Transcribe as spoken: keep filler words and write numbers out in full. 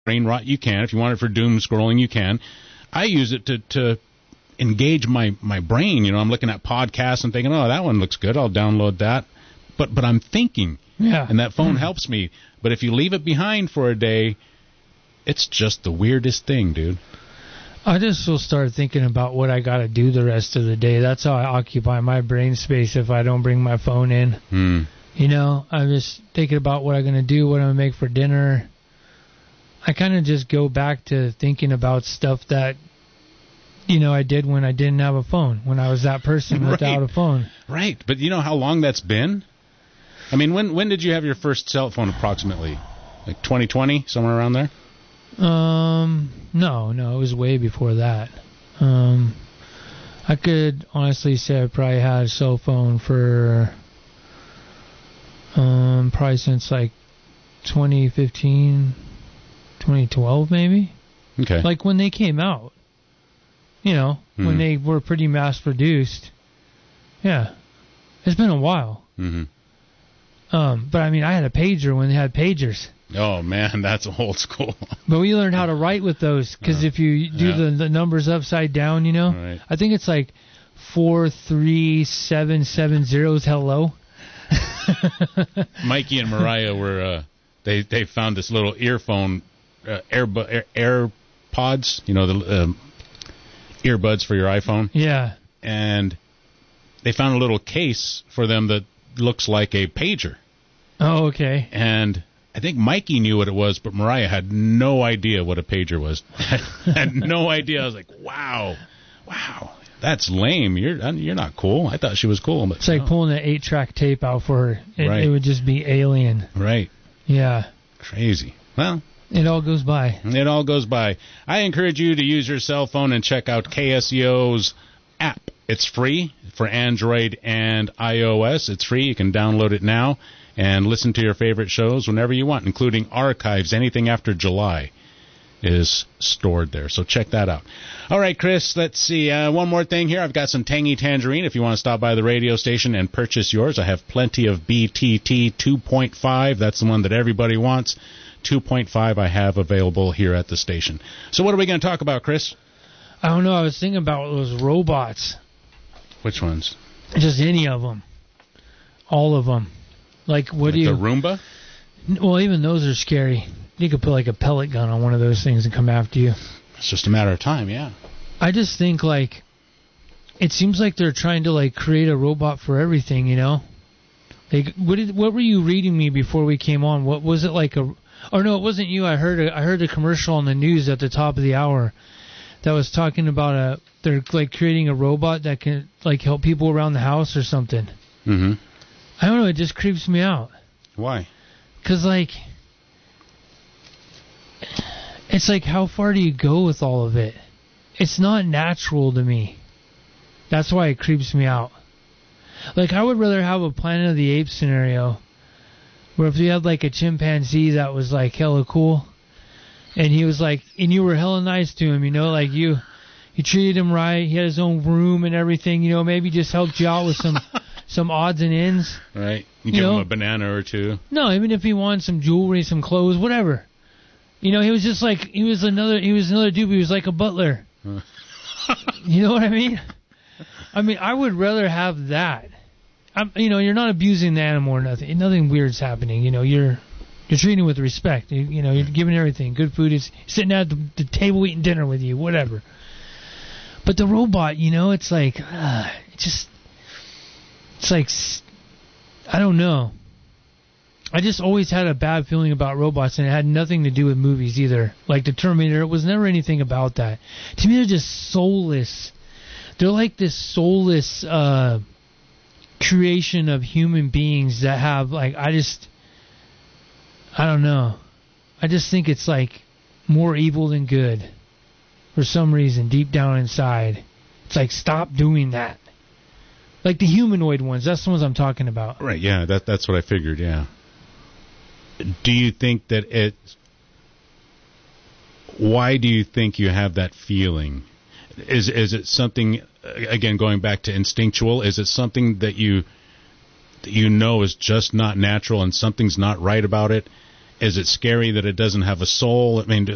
brain rot, you can. If you want it for doom scrolling, you can. I use it to, to engage my, my brain. You know, I'm looking at podcasts and thinking, oh, that one looks good. I'll download that. But but I'm thinking, yeah. and that phone helps me. But if you leave it behind for a day, it's just the weirdest thing, dude. I just will start thinking about what I got to do the rest of the day. That's how I occupy my brain space if I don't bring my phone in. Hmm. You know, I'm just thinking about what I'm going to do, what I'm going to make for dinner. I kind of just go back to thinking about stuff that, you know, I did when I didn't have a phone, when I was that person Right. without a phone. Right. But you know how long that's been? I mean, when when did you have your first cell phone approximately? Like twenty twenty, somewhere around there? Um, no, no, it was way before that. Um, I could honestly say I probably had a cell phone for um probably since like twenty fifteen, twenty twelve maybe. Okay. Like when they came out. You know, mm-hmm. when they were pretty mass produced. Yeah. It's been a while. Mm-hmm. Um, but I mean, I had a pager when they had pagers. Oh, man, that's old school. But we learned how to write with those, because uh, if you do yeah. the, the numbers upside down, you know, right. I think it's like four three seven seven zeros hello. Mikey and Mariah were, uh, they, they found this little earphone, uh, Air, Air, AirPods, you know, the um, earbuds for your iPhone. Yeah. And they found a little case for them that looks like a pager. Oh, okay. And I think Mikey knew what it was, but Mariah had no idea what a pager was. had no idea. I was like, wow, wow, that's lame. You're you're not cool. I thought she was cool. But it's like no. pulling an eight-track tape out for her. It, right. it would just be alien. Right. Yeah. Crazy. Well, it all goes by. It all goes by. I encourage you to use your cell phone and check out K S E O's app. It's free for Android and iOS. It's free. You can download it now and listen to your favorite shows whenever you want, including archives. Anything after July is stored there. So check that out. All right, Chris, let's see. Uh, one more thing here. I've got some Tangy Tangerine. If you want to stop by the radio station and purchase yours, I have plenty of B T T two point five. That's the one that everybody wants. two point five I have available here at the station. So what are we going to talk about, Chris? I don't know. I was thinking about those robots. Which ones? Just any of them. All of them. Like, what like do you... the Roomba? Well, even those are scary. You could put, like, a pellet gun on one of those things and come after you. It's just a matter of time, yeah. I just think, like, it seems like they're trying to, like, create a robot for everything, you know? Like, what did, what were you reading me before we came on? What was it like a... Oh, no, it wasn't you. I heard a, I heard a commercial on the news at the top of the hour that was talking about a... They're, like, creating a robot that can, like, help people around the house or something. Mm-hmm. I don't know. It just creeps me out. Why? Because, like... It's like, how far do you go with all of it? It's not natural to me. That's why it creeps me out. Like, I would rather have a Planet of the Apes scenario where if you had, like, a chimpanzee that was, like, hella cool, and he was, like, and you were hella nice to him, you know, like, you you treated him right, he had his own room and everything, you know, maybe just helped you out with some some odds and ends. Right. You, you give know? him a banana or two. No, even if he wanted some jewelry, some clothes, whatever. You know, he was just like, he was another, he was another dude, he was like a butler. You know what I mean? I mean, I would rather have that. I'm, you know, you're not abusing the animal or nothing. Nothing weird's happening. You know, you're you're treating it with respect. You, you know, you're giving everything. Good food. Is sitting at the, the table eating dinner with you, whatever. But the robot, you know, it's like, uh, it just, it's like, I don't know. I just always had a bad feeling about robots, and it had nothing to do with movies either. Like the Terminator, it was never anything about that. To me, they're just soulless. They're like this soulless uh, creation of human beings that have, like, I just, I don't know. I just think it's like more evil than good for some reason deep down inside. It's like, stop doing that. Like the humanoid ones, that's the ones I'm talking about. Right, yeah, that that's what I figured, yeah. Do you think that it... Why do you think you have that feeling? Is is it something, again, going back to instinctual, is it something that you that you know is just not natural and something's not right about it? Is it scary that it doesn't have a soul? I mean,